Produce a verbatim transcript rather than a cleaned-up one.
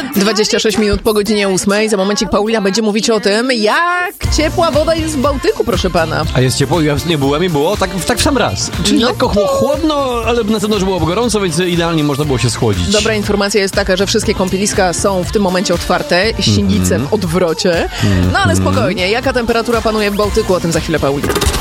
dwadzieścia sześć minut po godzinie ósmej. Za momencik Paulina będzie mówić o tym, jak ciepła woda jest w Bałtyku, proszę pana. A jest ciepło? Ja nie byłem i było tak, tak w sam raz. Czyli No. lekko chłodno, ale na zewnątrz było gorąco, więc idealnie można było się schłodzić. Dobra informacja jest taka, że wszystkie kąpieliska są w tym momencie otwarte. Sienice mm-hmm. w odwrocie. No ale spokojnie, jaka temperatura panuje w Bałtyku? O tym za chwilę, Paulina.